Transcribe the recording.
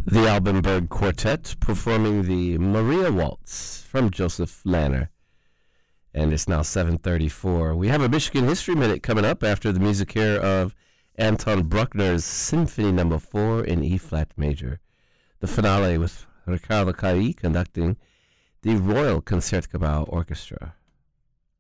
The Albenberg Quartet performing the Maria Waltz from Joseph Lanner. And it's now 7:34. We have a Michigan History Minute coming up after the music here of Anton Bruckner's Symphony No. 4 in E-flat major. The finale with Riccardo Cailli conducting the Royal Concertgebouw Orchestra.